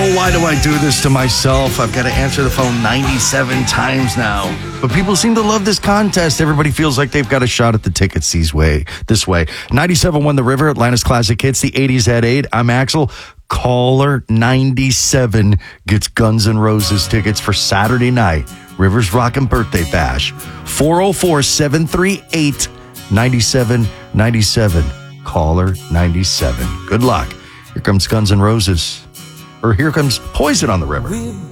why do I do this to myself? I've got to answer the phone 97 times now. But people seem to love this contest. Everybody feels like they've got a shot at the tickets this way. 97.1 The River, Atlanta's Classic Hits, the 80s at 8. I'm Axel. Caller 97 gets Guns N' Roses tickets for Saturday night. River's Rockin' Birthday Bash. 404-738-9797. Caller 97. Good luck. Here comes Guns N' Roses. Or here comes Poison on the River.